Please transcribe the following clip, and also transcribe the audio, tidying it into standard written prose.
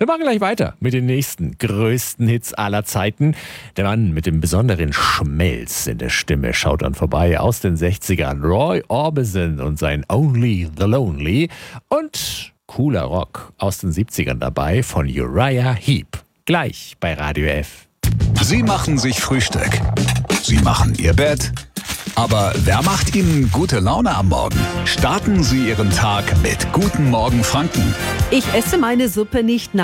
Wir machen gleich weiter mit den nächsten größten Hits aller Zeiten. Der Mann mit dem besonderen Schmelz in der Stimme schaut dann vorbei aus den 60ern. Roy Orbison und sein Only the Lonely. Und cooler Rock aus den 70ern dabei von Uriah Heep. Gleich bei Radio F. Sie machen sich Frühstück. Sie machen Ihr Bett. Aber wer macht Ihnen gute Laune am Morgen? Starten Sie Ihren Tag mit Guten Morgen Franken. Ich esse meine Suppe nicht